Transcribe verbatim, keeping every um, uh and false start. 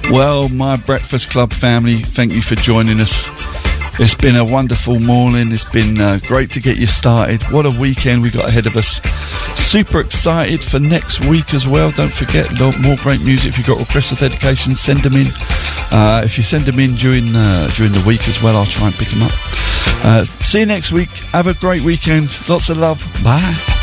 Well, my Breakfast Club family, thank you for joining us. It's been a wonderful morning. It's been uh, great to get you started. What a weekend we got ahead of us. Super excited for next week as well. Don't forget, more great music. If you've got requests or dedications, send them in. Uh, if you send them in during uh, during the week as well, I'll try and pick them up. Uh, see you next week. Have a great weekend. Lots of love. Bye.